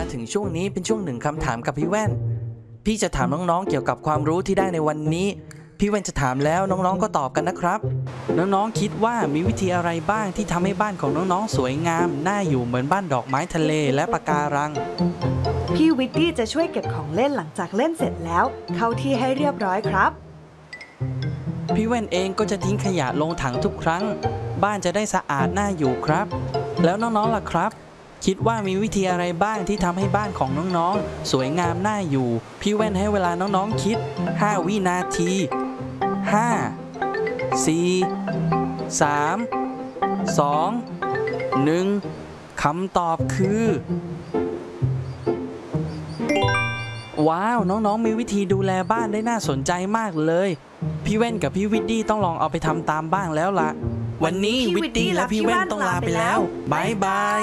มาถึงช่วงนี้เป็นช่วง1คำถามกับพี่แว่นพี่จะถามน้องๆเกี่ยวกับความรู้ที่ได้ในวันนี้พี่แว่นจะถามแล้วน้องๆก็ตอบกันนะครับน้องๆคิดว่ามีวิธีอะไรบ้างที่ทำให้บ้านของน้องๆสวยงามน่าอยู่เหมือนบ้านดอกไม้ทะเลและปะการังพี่วิตตี้จะช่วยเก็บของเล่นหลังจากเล่นเสร็จแล้วเข้าที่ให้เรียบร้อยครับพี่แว่นเองก็จะทิ้งขยะลงถังทุกครั้งบ้านจะได้สะอาดน่าอยู่ครับแล้วน้องๆล่ะครับคิดว่ามีวิธีอะไรบ้างที่ทำให้บ้านของน้องๆสวยงามน่าอยู่พี่แว่นให้เวลาน้องๆคิด5วินาที5 4 3 2 1คำตอบคือว้าวน้องๆมีวิธีดูแลบ้านได้น่าสนใจมากเลยพี่แว่นกับพี่วิดดี้ต้องลองเอาไปทำตามบ้างแล้วล่ะวันนี้วิดดี้และพี่แว่นต้องลาไปแล้วบ๊ายบาย